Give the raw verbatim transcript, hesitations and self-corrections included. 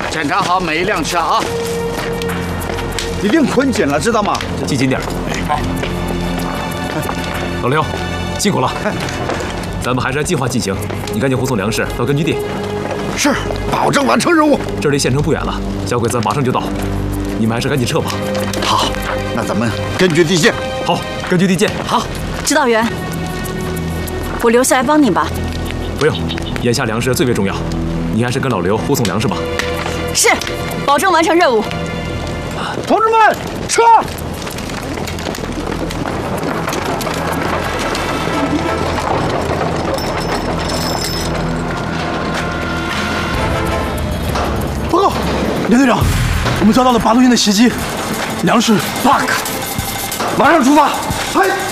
检查好每一辆车啊，一定捆紧了，知道吗？ 系紧点。好。老刘，辛苦了。咱们还是按计划进行，你赶紧护送粮食到根据地。 是，保证完成任务。 这离县城不远了，小鬼子马上就到，你们还是赶紧撤吧。 好，那咱们根据地见。 好，根据地见。 好。 指导员，我留下来帮你吧。 不用，眼下粮食最为重要，你还是跟老刘护送粮食吧。 是，保证完成任务。 同志们，撤！ 报告，连队长，我们遭到了八路军的袭击，粮食 block，马上出发。 嗨。